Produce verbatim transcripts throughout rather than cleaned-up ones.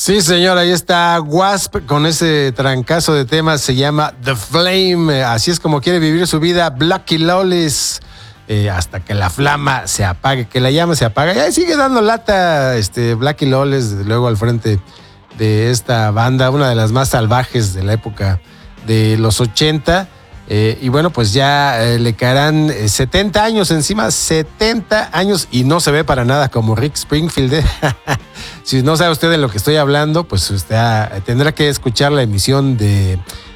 Sí, señor, ahí está Wasp con ese trancazo de temas, se llama The Flame, así es como quiere vivir su vida Blackie Lawless, eh, hasta que la flama se apague, que la llama se apaga, y ahí sigue dando lata este Blackie Lawless, desde luego al frente de esta banda, una de las más salvajes de la época de los ochenta, eh, y bueno, pues ya eh, le caerán eh, setenta años encima, setenta años, y no se ve para nada como Rick Springfield, ¿eh? Si no sabe usted de lo que estoy hablando, pues usted ah, tendrá que escuchar la emisión de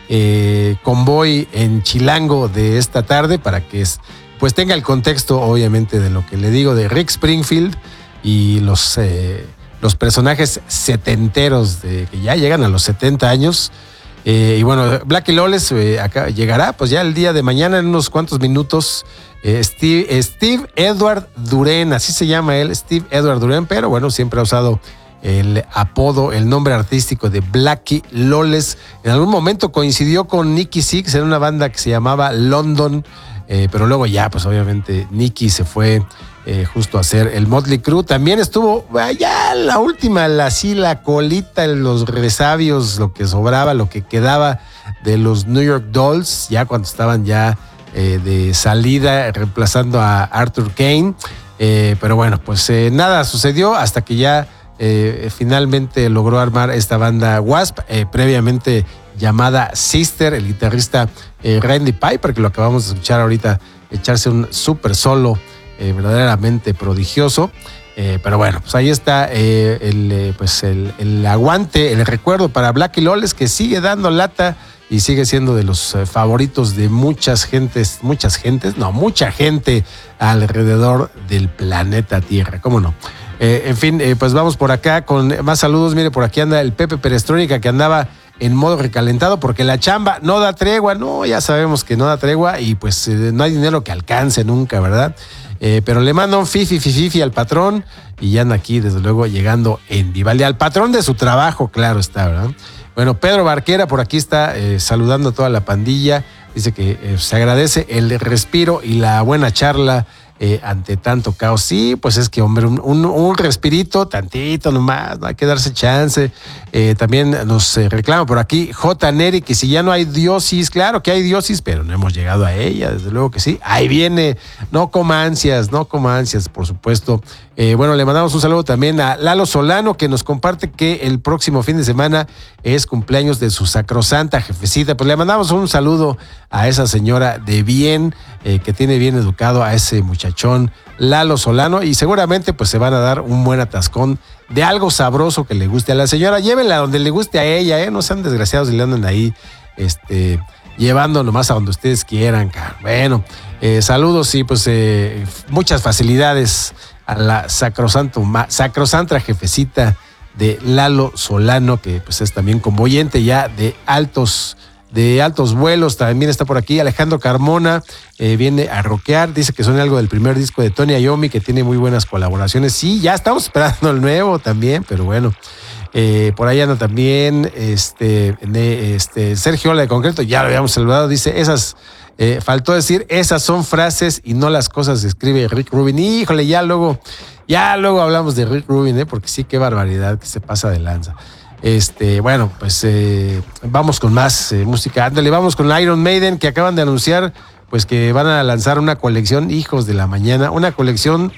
eh, Convoy en Chilango de esta tarde para que es, pues tenga el contexto, obviamente, de lo que le digo de Rick Springfield y los, eh, los personajes setenteros de, que ya llegan a los setenta años. Eh, y bueno, Blackie Lawless eh, acá llegará pues ya el día de mañana en unos cuantos minutos. Eh, Steve, Steve Edward Duren, así se llama él, Steve Edward Duren, pero bueno, siempre ha usado el apodo, el nombre artístico de Blackie Lawless. En algún momento coincidió con Nicky Six en una banda que se llamaba London, eh, pero luego ya, pues obviamente Nicky se fue eh, justo a hacer el Motley Crue. También estuvo ya la última, la, así la colita, los resabios, lo que sobraba, lo que quedaba de los New York Dolls, ya cuando estaban ya eh, de salida, reemplazando a Arthur Kane. Eh, pero bueno, pues eh, nada sucedió hasta que ya eh, finalmente logró armar esta banda Wasp, eh, previamente llamada Sister, el guitarrista eh, Randy Piper, que lo acabamos de escuchar ahorita, echarse un súper solo eh, verdaderamente prodigioso. Eh, pero bueno, pues ahí está eh, el, eh, pues el, el aguante, el recuerdo para Blackie Lawless, que sigue dando lata y sigue siendo de los eh, favoritos de muchas gentes, muchas gentes, no, mucha gente alrededor del planeta Tierra, ¿cómo no? Eh, en fin, eh, pues vamos por acá con más saludos. Mire, por aquí anda el Pepe Perestroika, que andaba en modo recalentado porque la chamba no da tregua. No, ya sabemos que no da tregua y pues eh, no hay dinero que alcance nunca, ¿verdad? Eh, pero le mando un fifi, fifi, fifi al patrón y ya anda aquí, desde luego, llegando en Vivaldi. Al patrón de su trabajo, claro está, ¿verdad? Bueno, Pedro Barquera por aquí está eh, saludando a toda la pandilla. Dice que eh, se agradece el respiro y la buena charla eh, ante tanto caos. Sí, pues es que, hombre, un, un, un respirito, tantito nomás, no hay que darse chance. Eh, también nos eh, reclama por aquí J. Neri que si ya no hay diosis, claro que hay diosis, pero no hemos llegado a ella, desde luego que sí. Ahí viene, no coma ansias, no coma ansias, por supuesto. Eh, bueno, le mandamos un saludo también a Lalo Solano, que nos comparte que el próximo fin de semana es cumpleaños de su sacrosanta jefecita. Pues le mandamos un saludo a esa señora de bien, eh, que tiene bien educado a ese muchachón Lalo Solano, y seguramente pues se van a dar un buen atascón de algo sabroso que le guste a la señora. Llévenla donde le guste a ella, ¿eh? No sean desgraciados y le andan ahí este, llevando nomás a donde ustedes quieran, cara. Bueno, eh, saludos y pues eh, muchas facilidades a la sacrosanto, sacrosanta jefecita de Lalo Solano, que pues es también convoyente ya de altos, de altos vuelos. También está por aquí Alejandro Carmona, eh, viene a rockear, dice que son algo del primer disco de Tony Iommi, que tiene muy buenas colaboraciones. Sí, ya estamos esperando el nuevo también, pero bueno. Eh, por ahí anda también este, este Sergio Ola de Concreto, ya lo habíamos saludado, dice esas... Eh, faltó decir, esas son frases y no las cosas que escribe Rick Rubin. Híjole, ya luego, ya luego hablamos de Rick Rubin, ¿eh? Porque sí, qué barbaridad que se pasa de lanza. Este, bueno, pues eh, vamos con más eh, música. Ándale, vamos con Iron Maiden, que acaban de anunciar pues que van a lanzar una colección, hijos de la mañana, una colección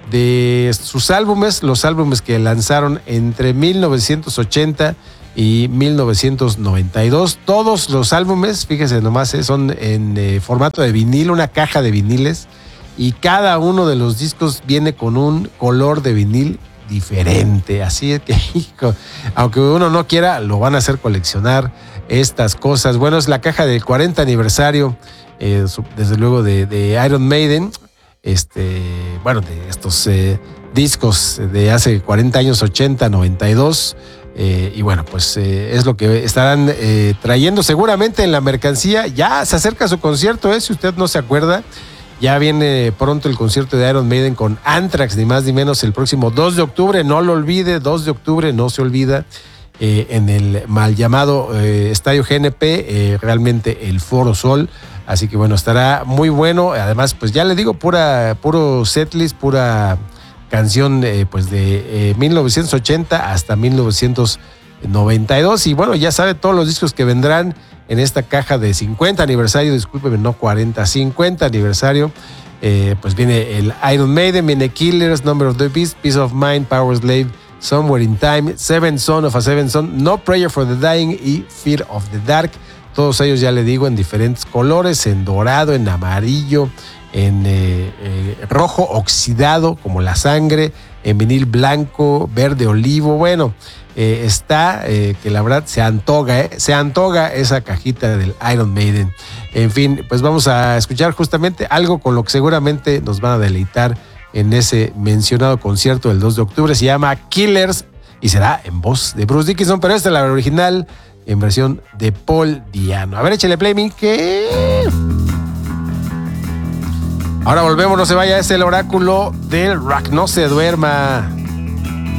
de sus álbumes, los álbumes que lanzaron entre mil novecientos ochenta y mil novecientos noventa y dos. Todos los álbumes, fíjese nomás, eh, son en eh, formato de vinil, una caja de viniles, y cada uno de los discos viene con un color de vinil diferente. Así es que, hijo, aunque uno no quiera, lo van a hacer coleccionar estas cosas. Bueno, es la caja del cuarenta aniversario, eh, desde luego, de, de Iron Maiden. Este, bueno, de estos eh, discos de hace cuarenta años, ochenta, noventa y dos. Eh, y bueno, pues eh, es lo que estarán eh, trayendo seguramente en la mercancía. Ya se acerca su concierto, ¿eh? Si usted no se acuerda, ya viene pronto el concierto de Iron Maiden con Anthrax, ni más ni menos, el próximo dos de octubre, no lo olvide, dos de octubre, no se olvida, eh, en el mal llamado eh, Estadio G N P, eh, realmente el Foro Sol. Así que bueno, estará muy bueno. Además, pues ya le digo, pura, puro setlist, pura canción eh, pues de eh, mil novecientos ochenta hasta mil novecientos noventa y dos. Y bueno, ya sabe todos los discos que vendrán en esta caja de cincuenta aniversario, discúlpeme, no cuarenta, cincuenta aniversario. Eh, pues viene el Iron Maiden, viene Killers, Number of the Beast, Peace of Mind, Power Slave, Somewhere in Time, Seven Son of a Seven Son, No Prayer for the Dying y Fear of the Dark. Todos ellos, ya le digo, en diferentes colores, en dorado, en amarillo, en eh, eh, rojo oxidado como la sangre, en vinil blanco, verde olivo. Bueno, eh, está eh, que la verdad se antoja, eh, se antoja esa cajita del Iron Maiden. En fin, pues vamos a escuchar justamente algo con lo que seguramente nos van a deleitar en ese mencionado concierto del dos de octubre. Se llama Killers y será en voz de Bruce Dickinson, pero esta es la original en versión de Paul Diano. A ver, échale play, mi que... Ahora volvemos, no se vaya, es el oráculo del rock, no se duerma.